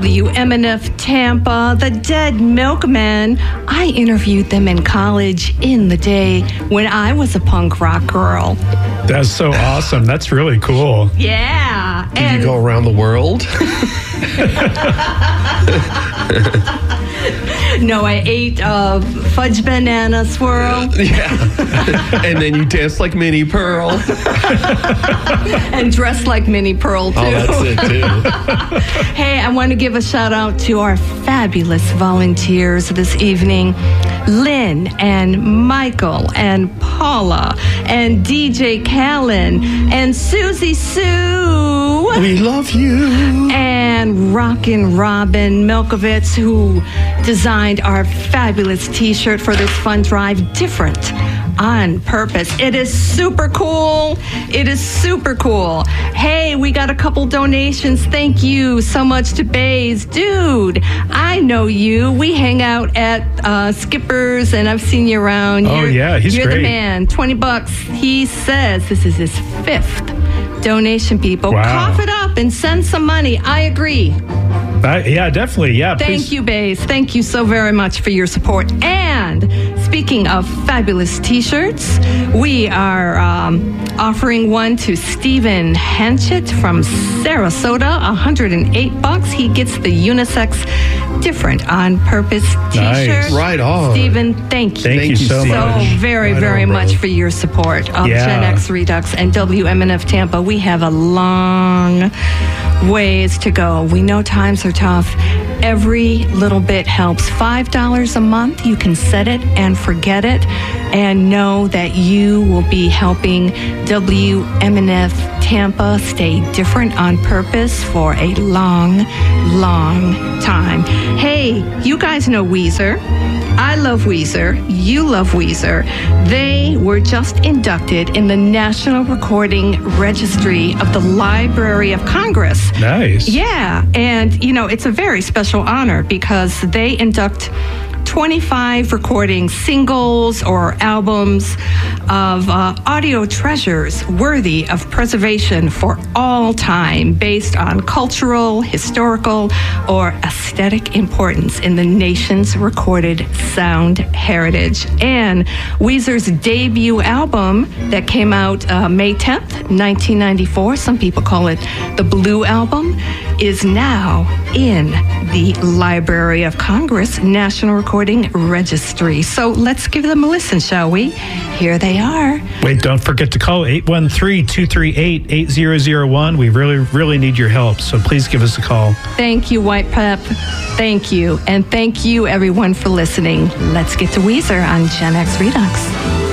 WMNF Tampa, the Dead Milkmen. I interviewed them in college in the day when I was a punk rock girl. That's so awesome. That's really cool. Yeah. Did you go around the world? No, I ate fudge banana swirl. Yeah. And then you danced like Minnie Pearl. And dressed like Minnie Pearl, too. Oh, that's it, too. Hey, I want to give a shout out to our fabulous volunteers this evening. Lynn and Michael and Paula and DJ Callan and Susie Sue. We love you. And Rockin' Robin Milkovitz, who designed our fabulous t-shirt for this fun drive, Different on Purpose. It is super cool. It is super cool. Hey, we got a couple donations. Thank you so much to Bays. Dude, I know you. We hang out at Skipper's, and I've seen you around. Oh, yeah, he's You're great. the man. $20. He says this is his 5th donation, people. Wow. Cough it up and send some money. I agree. Yeah, definitely. Yeah, Thank you, Bays. Thank you so very much for your support. And speaking of fabulous t-shirts, we are offering one to Stephen Hanchett from Sarasota, $108. He gets the unisex Different on Purpose t-shirt. Nice. Right on. Stephen, thank you. Thank you so Steve. much. So very, Right very on, bro. much for your support of Yeah. Gen X Redux and WMNF Tampa. We have a long ways to go. We know times are tough. Every little bit helps. $5 a month. You can set it and forget it and know that you will be helping WMNF Tampa stay different on purpose for a long, long time. Hey, you guys know Weezer. I love Weezer. You love Weezer. They were just inducted in the National Recording Registry of the Library of Congress. Nice. Yeah, and you know, it's a very special honor because they induct 25 recording singles or albums of audio treasures worthy of preservation for all time based on cultural, historical, or aesthetic importance in the nation's recorded sound heritage. And Weezer's debut album that came out May 10th, 1994, some people call it the Blue Album, is now in the Library of Congress National Recording Registry. So let's give them a listen, shall we? Here they are. Wait, don't forget to call 813-238-8001. We really, really need your help, so please give us a call. Thank you, White Pep. Thank you. And thank you, everyone, for listening. Let's get to Weezer on Gen X Redux.